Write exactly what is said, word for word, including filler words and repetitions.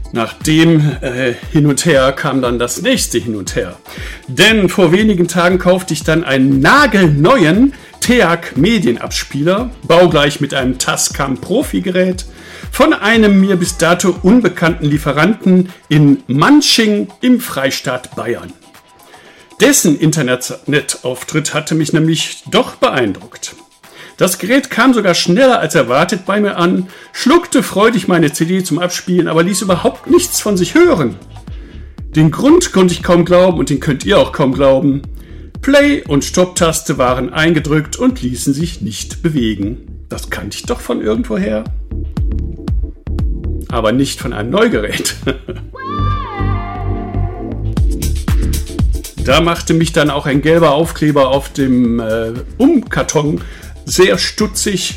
Nach dem äh, Hin und Her kam dann das nächste Hin und Her. Denn vor wenigen Tagen kaufte ich dann einen nagelneuen T E A C Medienabspieler, baugleich mit einem Tascam Profi-Gerät, von einem mir bis dato unbekannten Lieferanten in Manching im Freistaat Bayern. Dessen Internetauftritt hatte mich nämlich doch beeindruckt. Das Gerät kam sogar schneller als erwartet bei mir an, schluckte freudig meine C D zum Abspielen, aber ließ überhaupt nichts von sich hören. Den Grund konnte ich kaum glauben und den könnt ihr auch kaum glauben. Play- und Stopp-Taste waren eingedrückt und ließen sich nicht bewegen. Das kannte ich doch von irgendwoher. Aber nicht von einem Neugerät. Da machte mich dann auch ein gelber Aufkleber auf dem äh, Umkarton sehr stutzig.